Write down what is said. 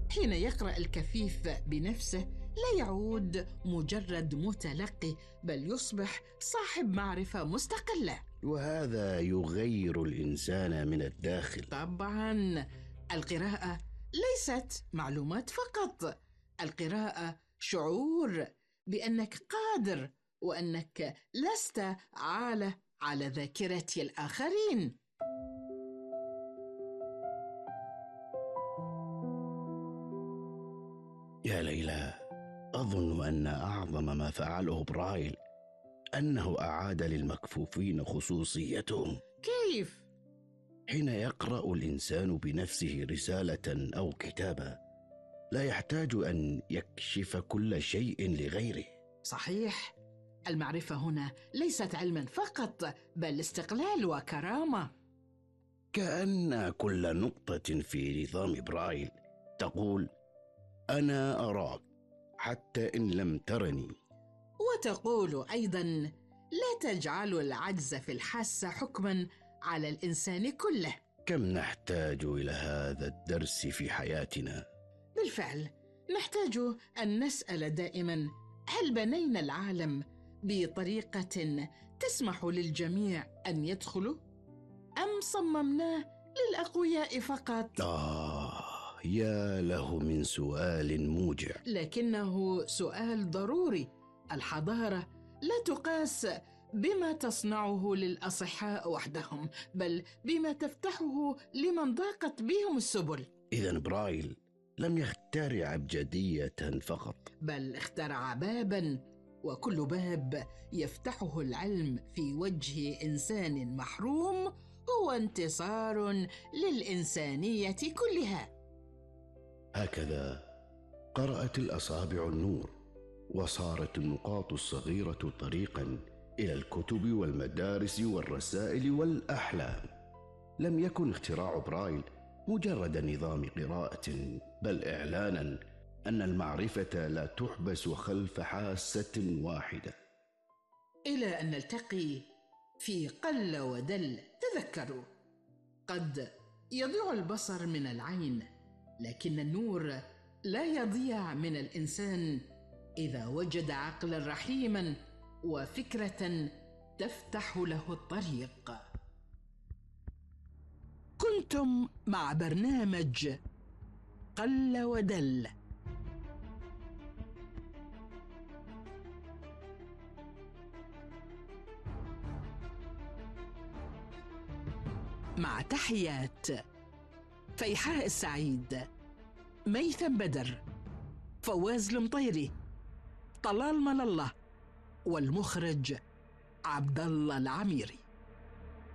حين يقرأ الكفيف بنفسه لا يعود مجرد متلقي، بل يصبح صاحب معرفة مستقلة. وهذا يغير الإنسان من الداخل. طبعاً القراءة ليست معلومات فقط، القراءة شعور بأنك قادر وأنك لست عالة على ذاكرة الآخرين. يا ليلى، أظن أن أعظم ما فعله برايل أنه أعاد للمكفوفين خصوصيتهم. كيف؟ حين يقرأ الإنسان بنفسه رسالة أو كتابة لا يحتاج أن يكشف كل شيء لغيره. صحيح، المعرفة هنا ليست علما فقط، بل استقلال وكرامة. كأن كل نقطة في نظام برايل تقول: أنا أراك حتى إن لم ترني. وتقول أيضاً: لا تجعل العجز في الحاسة حكماً على الإنسان كله. كم نحتاج إلى هذا الدرس في حياتنا؟ بالفعل نحتاج أن نسأل دائماً: هل بنينا العالم بطريقة تسمح للجميع أن يدخلوا؟ أم صممناه للأقوياء فقط؟ يا له من سؤال موجع، لكنه سؤال ضروري. الحضارة لا تقاس بما تصنعه للأصحاء وحدهم، بل بما تفتحه لمن ضاقت بهم السبل. إذن برايل لم يخترع أبجدية فقط، بل اخترع باباً، وكل باب يفتحه العلم في وجه إنسان محروم هو انتصار للإنسانية كلها. هكذا قرأت الأصابع النور، وصارت النقاط الصغيرة طريقاً إلى الكتب والمدارس والرسائل والأحلام. لم يكن اختراع برايل مجرد نظام قراءة، بل إعلاناً أن المعرفة لا تحبس خلف حاسة واحدة. إلى أن نلتقي في قل ودل. تذكروا، قد يضيع البصر من العين، لكن النور لا يضيع من الإنسان إذا وجد عقلاً رحيماً وفكرة تفتح له الطريق. كنتم مع برنامج قل ودل. مع تحيات فيحاء السعيد، ميثم بدر، فواز المطيري، طلال ملالله، والمخرج عبد الله العميري.